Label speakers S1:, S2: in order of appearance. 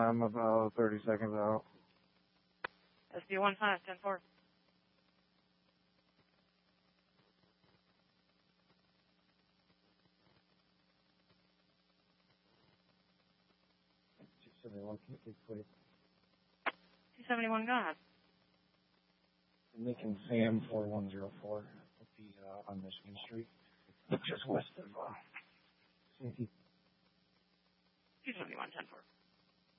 S1: I'm about 30 seconds out.
S2: SD15, 10-4.
S1: Please.
S2: 271, go ahead.
S1: Lincoln Sam 4104 will be on Michigan Street, just west of Santee.
S2: 271, 10-4.